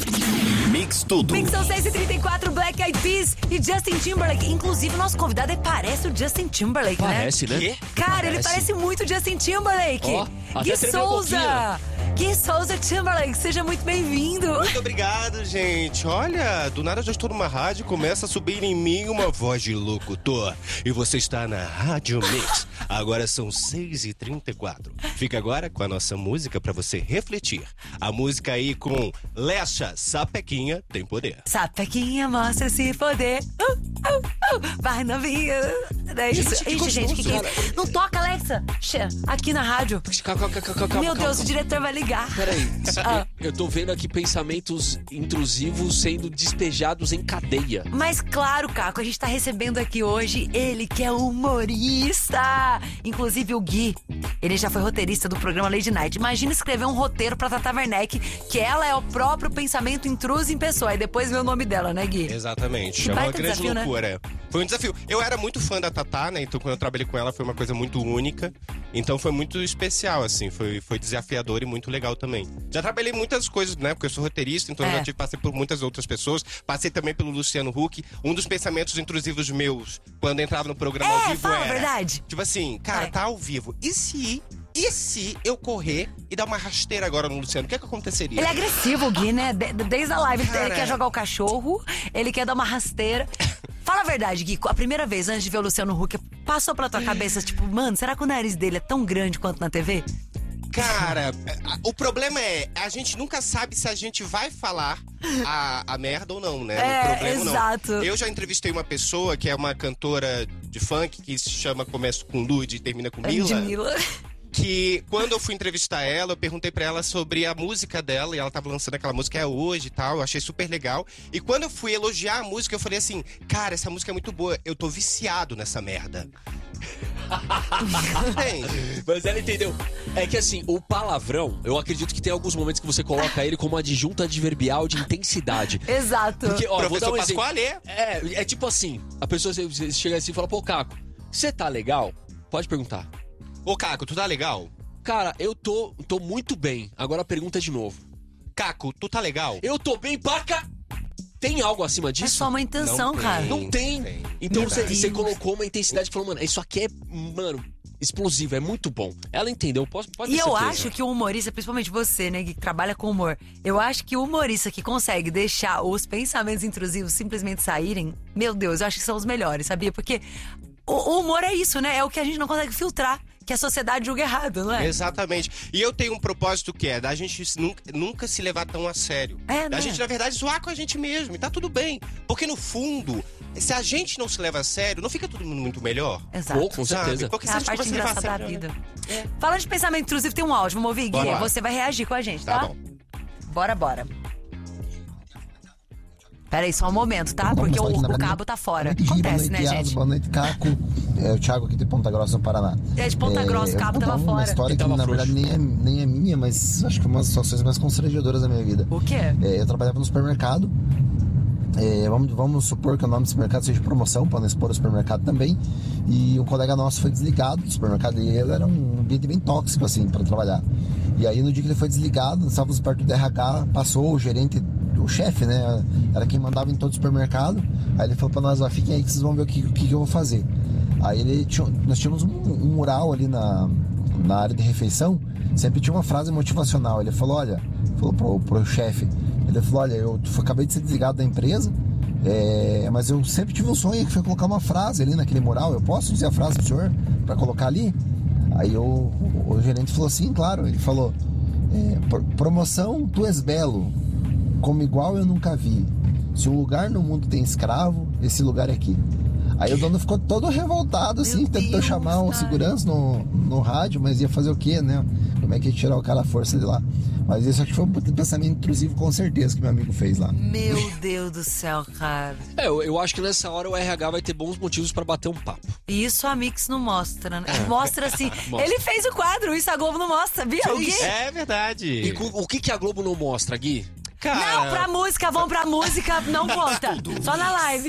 Mix Tudo. Mix são 6h34, Black Eyed Peas e Justin Timberlake. Inclusive, o nosso convidado parece o Justin Timberlake, Parece, né? Cara, ele parece muito o Justin Timberlake. Até Gui tremeu um Souza. Gui Souza Timberlake, seja muito bem-vindo. Muito obrigado, gente. Olha, do nada eu já estou numa rádio, começa a subir em mim uma voz de locutor. E você está na Rádio Mix. Agora são 6h34. Fica agora com a nossa música pra você refletir. A música aí com Lecha, Sapequinha tem poder. Sapequinha mostra esse poder. Vai novinha. É isso. Ixi, gente, que é isso? Não toca, Alexa. Aqui na rádio. Meu Deus, o diretor vai ligar. Peraí, eu tô vendo aqui pensamentos intrusivos sendo despejados em cadeia. Mas claro, Caco, a gente tá recebendo aqui hoje ele que é humorista. Inclusive o Gui, ele já foi roteirista do programa Lady Night. Imagina escrever um roteiro pra Tata Werneck, que ela é o próprio pensamento intruso em pessoa. E depois vê o nome dela, né, Gui? Exatamente. Que É uma baita grande desafio, loucura. Né? Foi um desafio. Eu era muito fã da Tatá, né? Então quando eu trabalhei com ela foi uma coisa muito única. Então foi muito especial, assim. Foi desafiador e muito legal também. Já trabalhei muitas coisas, né? Porque eu sou roteirista, então eu já passei por muitas outras pessoas. Passei também pelo Luciano Huck. Um dos pensamentos intrusivos meus, quando entrava no programa ao vivo, fala era... verdade. Tipo assim, cara, tá ao vivo. E se eu correr e dar uma rasteira agora no Luciano? O que aconteceria? Ele é agressivo, o Gui, né? Desde a live. Cara, ele quer jogar o cachorro, ele quer dar uma rasteira. Fala a verdade, Gui. A primeira vez, antes de ver o Luciano Huck, passou pela tua cabeça, tipo, mano, será que o nariz dele é tão grande quanto na TV? Cara, o problema é, a gente nunca sabe se a gente vai falar a merda ou não, né? O problema exato. Não. Eu já entrevistei uma pessoa que é uma cantora de funk que se chama Começa com Lud e termina com Mila. Que quando eu fui entrevistar ela, eu perguntei pra ela sobre a música dela, e ela tava lançando aquela música hoje e tal, eu achei super legal. E quando eu fui elogiar a música, eu falei assim, cara, essa música é muito boa, eu tô viciado nessa merda. Mas ela entendeu. É que assim, o palavrão, eu acredito que tem alguns momentos que você coloca ele como adjunto adverbial de intensidade. Exato. Porque, ó, Professor vou dar um Pasquale. É tipo assim, a pessoa chega assim e fala, pô, Caco, você tá legal? Pode perguntar. Ô, Caco, tu tá legal? Cara, eu tô muito bem. Agora a pergunta é de novo. Caco, tu tá legal? Eu tô bem, paca! Tem algo acima disso? É só uma intenção, cara. Não tem. Então Meu você Deus. colocou uma intensidade e falou, mano, isso aqui é, mano, explosivo, é muito bom. Ela entendeu, pode ter E eu certeza. acho que o humorista, principalmente você, né, que trabalha com humor, eu acho que o humorista que consegue deixar os pensamentos intrusivos simplesmente saírem, meu Deus, eu acho que são os melhores, sabia? Porque o humor é isso, né? É o que a gente não consegue filtrar, que a sociedade julga errado, não é? Exatamente. E eu tenho um propósito que é da gente nunca se levar tão a sério. Da né? gente, na verdade, zoar com a gente mesmo. E tá tudo bem. Porque, no fundo, se a gente não se leva a sério, não fica tudo muito melhor? Exato. Pô, com certeza. Porque É se a a gente parte começa a levar a engraçada da sério, vida. Falando de pensamento intrusivo, tem um áudio, vamos ouvir, Gui? Bora lá. Você vai reagir com a gente, tá? Tá bom. Bora. Peraí, só um momento, tá? Porque o cabo tá fora. Acontece, né, gente? Boa noite, Caco. É o Thiago aqui de Ponta Grossa, no Paraná. É de Ponta Grossa, o cabo tava uma fora. história que, na verdade, nem é minha, mas acho que foi uma das situações mais constrangedoras da minha vida. O quê? Eu trabalhava no supermercado. Vamos supor que o nome do supermercado seja promoção, para não expor o supermercado também. E um colega nosso foi desligado do supermercado, e ele era um ambiente bem tóxico, assim, para trabalhar. E aí, no dia que ele foi desligado, nós estávamos perto do RH, passou o gerente, o chefe, né? Era quem mandava em todo o supermercado. Aí ele falou pra nós, fiquem aí que vocês vão ver o que eu vou fazer. Aí nós tínhamos um mural ali na área de refeição, sempre tinha uma frase motivacional. Ele falou pro chefe, ele falou, olha, eu acabei de ser desligado da empresa, mas eu sempre tive um sonho que foi colocar uma frase ali naquele mural. Eu posso dizer a frase do senhor pra colocar ali? Aí o gerente falou, sim, claro. Ele falou, promoção, tu és belo, como igual eu nunca vi. Se um lugar no mundo tem escravo, esse lugar é aqui. Aí o dono ficou todo revoltado, assim, tentou chamar o segurança no rádio, mas ia fazer o quê, né? Como é que ia tirar o cara à força de lá? Mas isso acho que foi um pensamento intrusivo, com certeza, que meu amigo fez lá. Meu Deus do céu, cara. Eu acho que nessa hora o RH vai ter bons motivos pra bater um papo. E isso a Mix não mostra, né? Mostra assim. Ele fez o quadro, isso a Globo não mostra, viu? É verdade. E o que a Globo não mostra, Gui? Cara, Não, pra música, vamos pra música, não conta. Só na live.